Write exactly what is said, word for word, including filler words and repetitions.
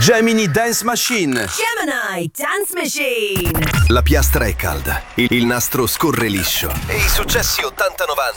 Gemini Dance Machine. Gemini Dance Machine. La piastra è calda, il il nastro scorre liscio e i successi ottanta novanta